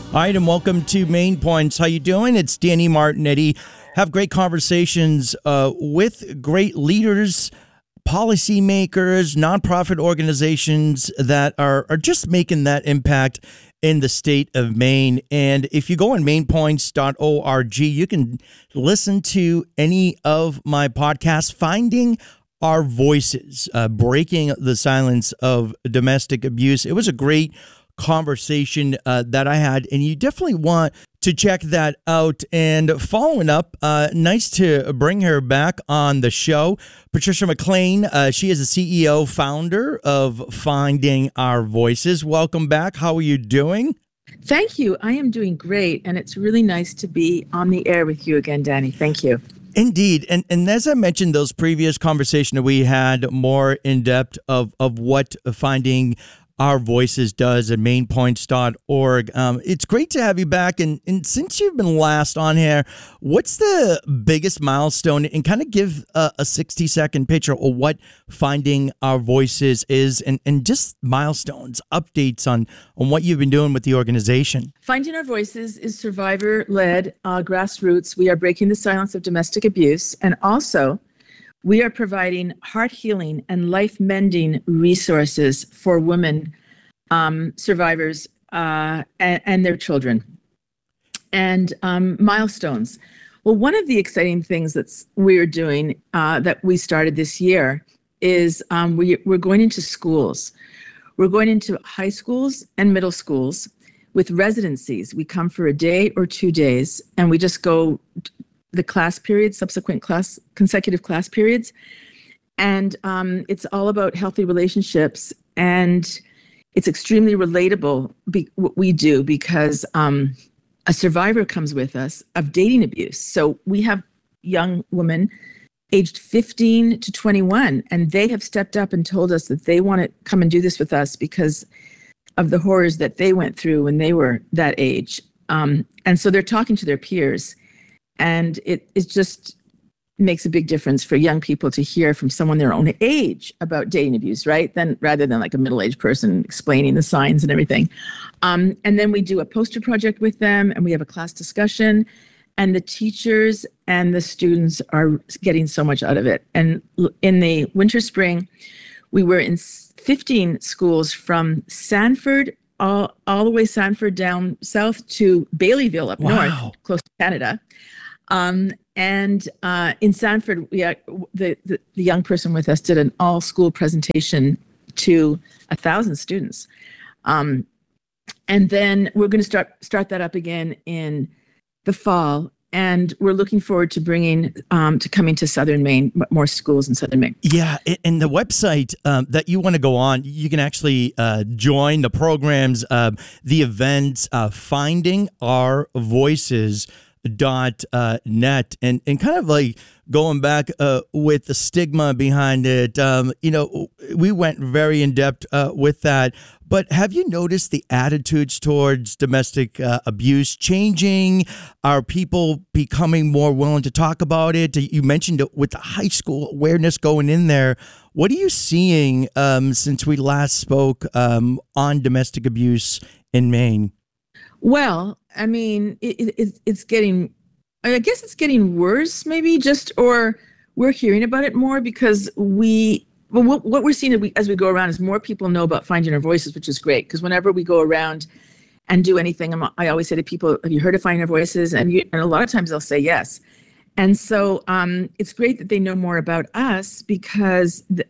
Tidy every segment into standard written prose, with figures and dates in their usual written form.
All right, and welcome to Main Points. How you doing? It's Danny Martinetti. Have great conversations with great leaders, policymakers, nonprofit organizations that are just making that impact in the state of Maine. And if you go on mainpoints.org, you can listen to any of my podcasts, Finding Our Voices, Breaking the Silence of Domestic Abuse. It was a great conversation that I had, and you definitely want to check that out. And following up, nice to bring her back on the show, Patricia McLean. She is the CEO, founder of Finding Our Voices. Welcome back. How are you doing? Thank you. I am doing great, and it's really nice to be on the air with you again, Danny. Thank you. Indeed. And as I mentioned, those previous conversations that we had more in depth of what Finding Our Voices does at mainpoints.org. It's great to have you back. And since you've been last on here, what's the biggest milestone? And kind of give a 60-second picture of what Finding Our Voices is and just milestones, updates on what you've been doing with the organization. Finding Our Voices is survivor-led, grassroots. We are breaking the silence of domestic abuse. And also, we are providing heart healing and life mending resources for women survivors and their children. And milestones. Well, one of the exciting things we're doing that we started this year is we're going into schools. We're going into high schools and middle schools with residencies. We come for a day or 2 days, and we just go the class periods, consecutive class periods. And it's all about healthy relationships. And it's extremely relatable, what we do, because a survivor comes with us of dating abuse. So we have young women aged 15 to 21, and they have stepped up and told us that they want to come and do this with us because of the horrors that they went through when they were that age. And so they're talking to their peers. And it just makes a big difference for young people to hear from someone their own age about dating abuse, right? Rather than like a middle-aged person explaining the signs and everything. And then we do a poster project with them, and we have a class discussion. And the teachers and the students are getting so much out of it. And in the winter, spring, we were in 15 schools from Sanford, all the way Sanford down south to Baileyville up north, close to Canada. And in Sanford, the young person with us did an all-school presentation to 1,000 students. And then we're going to start that up again in the fall. And we're looking forward to bringing coming to Southern Maine, more schools in Southern Maine. Yeah, and the website that you want to go on, you can actually join the programs, the events, Finding Our Voices .net and kind of like going back with the stigma behind it. We went very in depth with that. But have you noticed the attitudes towards domestic abuse changing? Are people becoming more willing to talk about it? You mentioned it with the high school awareness going in there. What are you seeing since we last spoke on domestic abuse in Maine? Well, I mean, it's getting, I guess it's getting worse, maybe or we're hearing about it more because what we're seeing as we go around is more people know about Finding Our Voices, which is great. Because whenever we go around and do anything, I always say to people, have you heard of Finding Our Voices? And a lot of times they'll say yes. And so it's great that they know more about us because they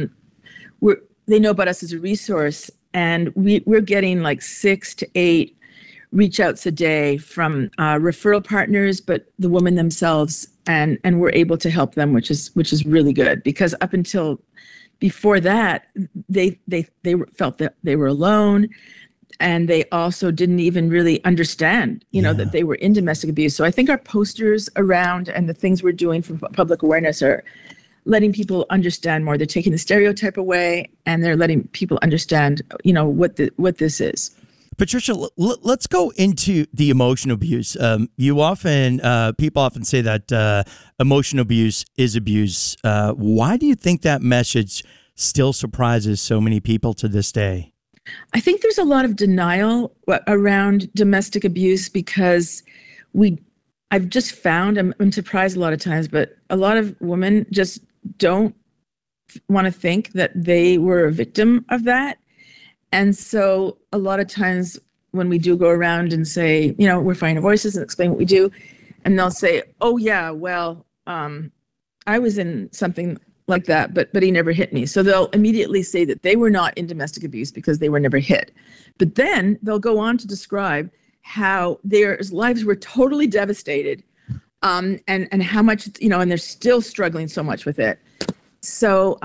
know about us as a resource. And we're getting like 6 to 8 reach outs a day from referral partners, but the women themselves, and we're able to help them, which is really good, because up until before that, they felt that they were alone, and they also didn't even really understand, that they were in domestic abuse. So I think our posters around and the things we're doing for public awareness are letting people understand more. They're taking the stereotype away, and they're letting people understand, what this is. Patricia, let's go into the emotional abuse. People often say that emotional abuse is abuse. Why do you think that message still surprises so many people to this day? I think there's a lot of denial around domestic abuse because I've just found, I'm surprised a lot of times, but a lot of women just don't want to think that they were a victim of that. And so a lot of times when we do go around and say, we're finding our voices and explain what we do, and they'll say, oh yeah, well, I was in something like that, but he never hit me. So they'll immediately say that they were not in domestic abuse because they were never hit. But then they'll go on to describe how their lives were totally devastated, and how much, and they're still struggling so much with it. So,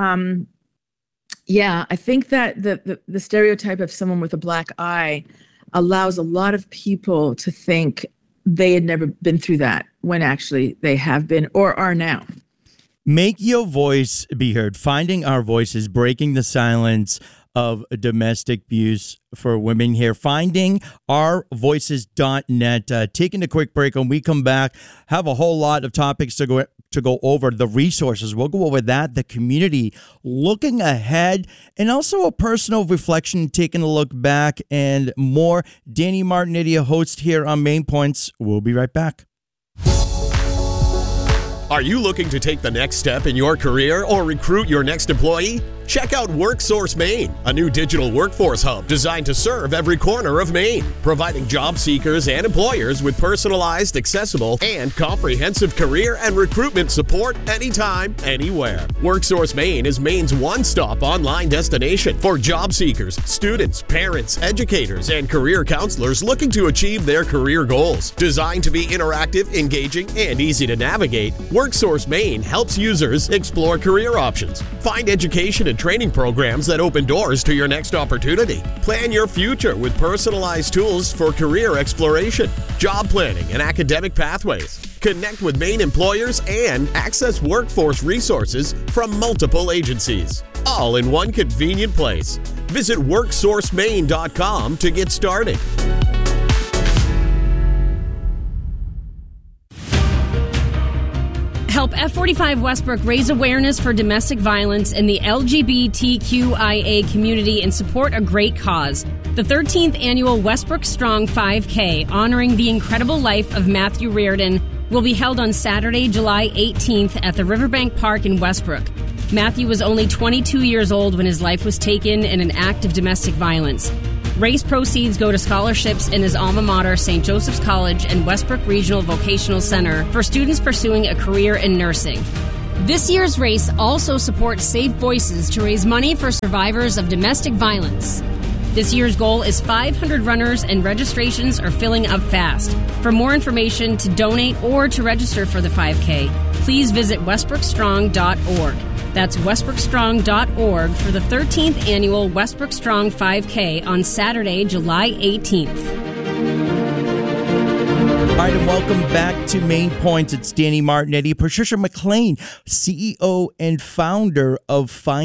I think that the stereotype of someone with a black eye allows a lot of people to think they had never been through that when actually they have been or are now. Make your voice be heard. Finding our voices, breaking the silence of domestic abuse for women here. FindingOurVoices.net. Taking a quick break. When we come back, have a whole lot of topics to go over. The resources, we'll go over that, the community, looking ahead, and also a personal reflection, taking a look back, and more. Danny Martinetti, a host here on Main Points. We'll be right back. Are you looking to take the next step in your career or recruit your next employee? Check out WorkSource Maine, a new digital workforce hub designed to serve every corner of Maine, providing job seekers and employers with personalized, accessible, and comprehensive career and recruitment support anytime, anywhere. WorkSource Maine is Maine's one-stop online destination for job seekers, students, parents, educators, and career counselors looking to achieve their career goals. Designed to be interactive, engaging, and easy to navigate, WorkSource Maine helps users explore career options, find education and training programs that open doors to your next opportunity. Plan your future with personalized tools for career exploration, job planning, and academic pathways. Connect with Maine employers and access workforce resources from multiple agencies, all in one convenient place. Visit WorkSourceMaine.com to get started. Help F45 Westbrook raise awareness for domestic violence in the LGBTQIA community and support a great cause. The 13th annual Westbrook Strong 5K, honoring the incredible life of Matthew Reardon, will be held on Saturday, July 18th at the Riverbank Park in Westbrook. Matthew was only 22 years old when his life was taken in an act of domestic violence. Race proceeds go to scholarships in his alma mater, St. Joseph's College and Westbrook Regional Vocational Center for students pursuing a career in nursing. This year's race also supports Safe Voices to raise money for survivors of domestic violence. This year's goal is 500 runners, and registrations are filling up fast. For more information, to donate, or to register for the 5K, please visit westbrookstrong.org. That's westbrookstrong.org for the 13th annual Westbrook Strong 5K on Saturday, July 18th. All right, and welcome back to Main Points. It's Danny Martinetti. Patricia McLean, CEO and founder of